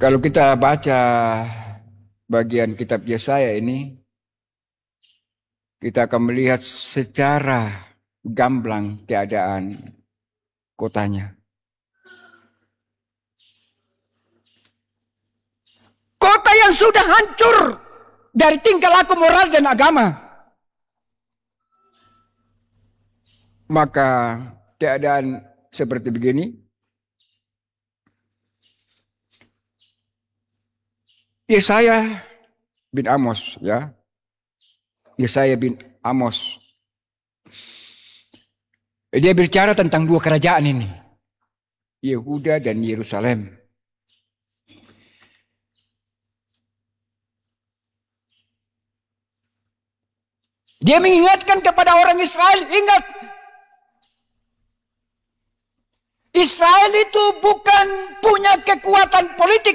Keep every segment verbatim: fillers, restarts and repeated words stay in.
Kalau kita baca bagian kitab Yesaya ini, kita akan melihat secara gamblang keadaan kotanya. Kota yang sudah hancur dari tingkah laku moral dan agama. Maka keadaan seperti begini, Yesaya bin Amos, ya, Yesaya bin Amos, dia bicara tentang dua kerajaan ini, Yehuda dan Yerusalem. Dia mengingatkan kepada orang Israel, ingat, Israel itu bukan punya kekuatan politik.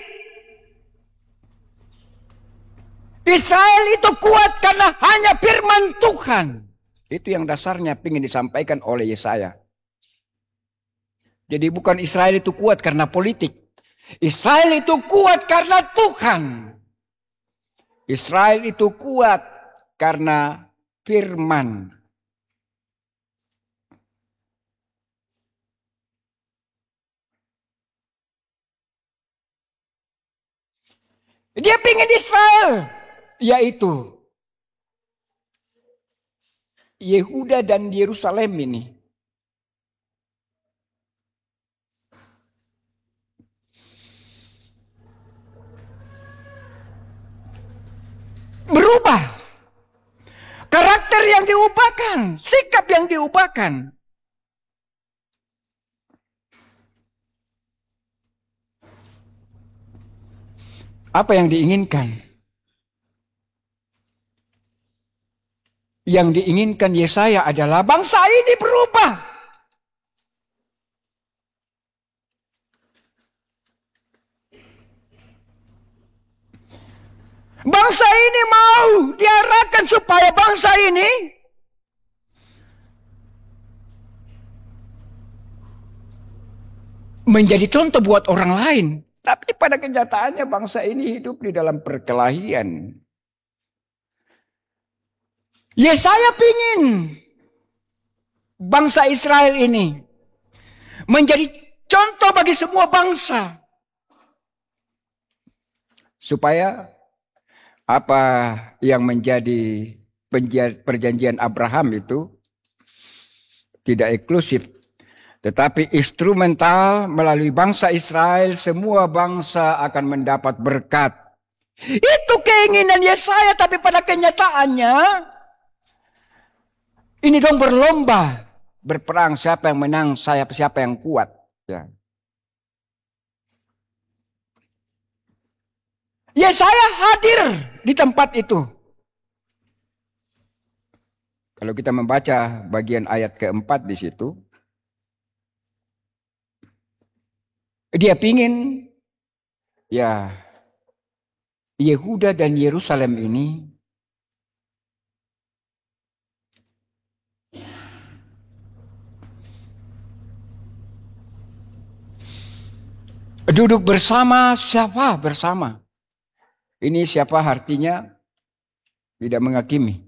Israel itu kuat karena hanya firman Tuhan. Itu yang dasarnya ingin disampaikan oleh Yesaya. Jadi bukan Israel itu kuat karena politik. Israel itu kuat karena Tuhan. Israel itu kuat karena firman. Dia ingin Israel, yaitu Yehuda dan Yerusalem ini berubah. Karakter yang diubahkan, sikap yang diubahkan. Apa yang diinginkan? Yang diinginkan Yesaya adalah bangsa ini berubah. Bangsa ini mau diarahkan supaya bangsa ini menjadi contoh buat orang lain. Tapi pada kenyataannya bangsa ini hidup di dalam perkelahian. Yesaya pingin bangsa Israel ini menjadi contoh bagi semua bangsa. Supaya apa yang menjadi perjanjian Abraham itu tidak eksklusif, tetapi instrumental. Melalui bangsa Israel semua bangsa akan mendapat berkat. Itu keinginan Yesaya, tapi pada kenyataannya ini dong berlomba, berperang siapa yang menang, siapa siapa yang kuat. Ya. Yesaya hadir di tempat itu. Kalau kita membaca bagian ayat keempat di situ, dia pingin ya Yehuda dan Yerusalem ini duduk bersama. Siapa bersama? Ini siapa artinya tidak menghakimi.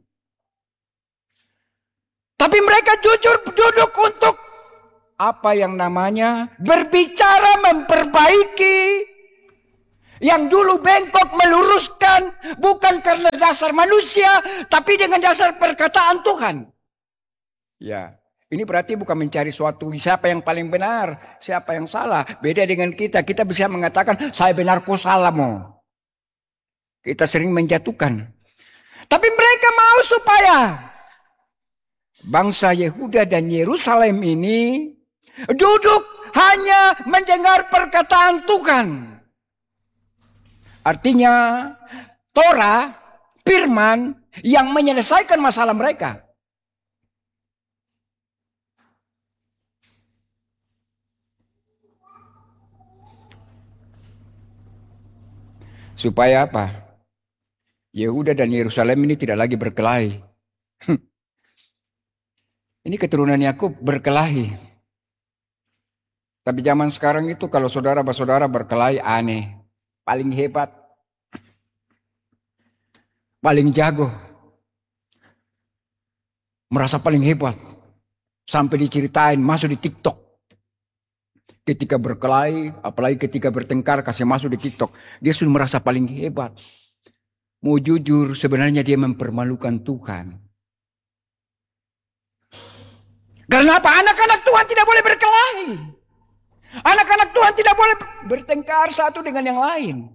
Tapi mereka jujur duduk untuk apa yang namanya berbicara, memperbaiki. Yang dulu bengkok meluruskan, bukan karena dasar manusia, tapi dengan dasar perkataan Tuhan. Ya, ini berarti bukan mencari suatu siapa yang paling benar, siapa yang salah. Beda dengan kita, kita bisa mengatakan saya benar kau salah mo. Kita sering menjatuhkan. Tapi mereka mau supaya bangsa Yehuda dan Yerusalem ini duduk hanya mendengar perkataan Tuhan. Artinya Torah, firman yang menyelesaikan masalah mereka. Supaya apa? Yehuda dan Yerusalem ini tidak lagi berkelahi. Ini keturunan Yakub berkelahi. Tapi zaman sekarang itu kalau saudara-saudara berkelahi aneh. paling hebat, paling jago, merasa paling hebat, sampai diceritain masuk di TikTok. Ketika berkelahi, apalagi ketika bertengkar, kasih masuk di TikTok. Dia sudah merasa paling hebat. Mau jujur, sebenarnya dia mempermalukan Tuhan. Karena apa? Anak-anak Tuhan tidak boleh berkelahi. Anak-anak Tuhan tidak boleh bertengkar satu dengan yang lain.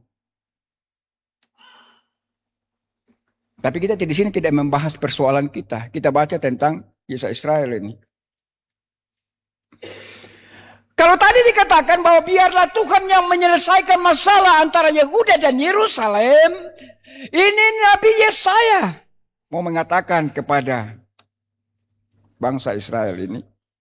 Tapi kita di sini tidak membahas persoalan kita. Kita baca tentang kisah Israel ini. Kalau tadi dikatakan bahwa biarlah Tuhan yang menyelesaikan masalah antara Yehuda dan Yerusalem, ini Nabi Yesaya mau mengatakan kepada bangsa Israel ini,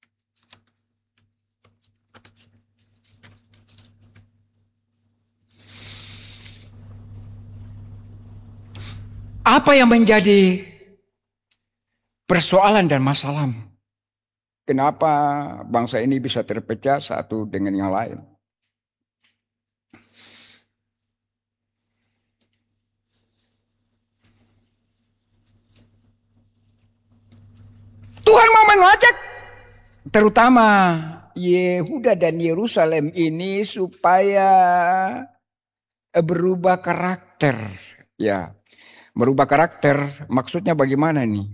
apa yang menjadi persoalan dan masalah? Kenapa bangsa ini bisa terpecah satu dengan yang lain? Tuhan mau mengajak terutama Yehuda dan Yerusalem ini supaya berubah karakter. Ya, merubah karakter maksudnya bagaimana nih?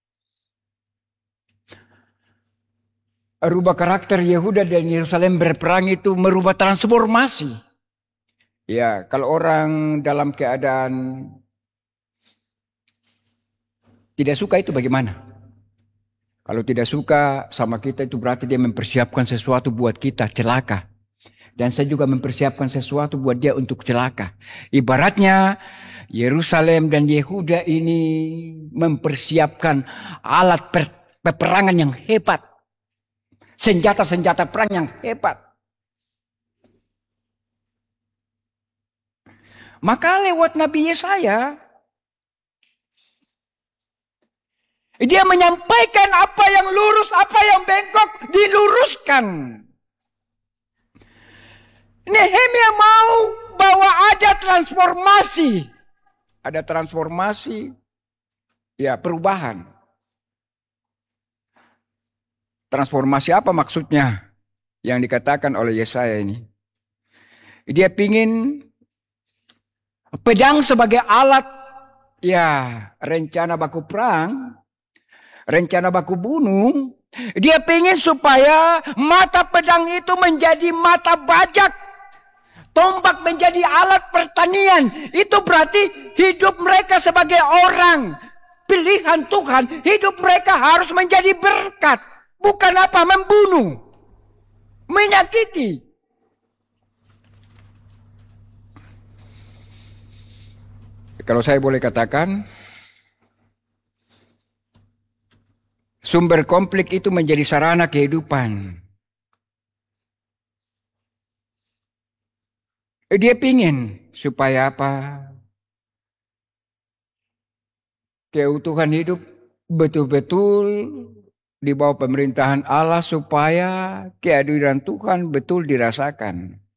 Rubah karakter Yehuda dan Yerusalem berperang itu merubah transformasi. Ya, kalau orang dalam keadaan tidak suka itu bagaimana? Kalau tidak suka sama kita itu berarti dia mempersiapkan sesuatu buat kita celaka. Dan saya juga mempersiapkan sesuatu buat dia untuk celaka. Ibaratnya Yerusalem dan Yehuda ini mempersiapkan alat peperangan yang hebat. Senjata-senjata perang yang hebat. Maka lewat Nabi Yesaya, dia menyampaikan apa yang lurus, apa yang bengkok, diluruskan. Nehemia mau bahwa ada transformasi. Ada transformasi, ya perubahan. Transformasi apa maksudnya yang dikatakan oleh Yesaya ini? Dia pingin pedang sebagai alat, ya rencana baku perang, rencana baku bunuh. Dia pingin supaya mata pedang itu menjadi mata bajak. Tombak menjadi alat pertanian. Itu berarti hidup mereka sebagai orang pilihan Tuhan. Hidup mereka harus menjadi berkat. Bukan apa, membunuh, menyakiti. Kalau saya boleh katakan, sumber konflik itu menjadi sarana kehidupan. Dia pingin supaya apa? Keutuhan hidup betul-betul di bawah pemerintahan Allah supaya kehadiran Tuhan betul dirasakan.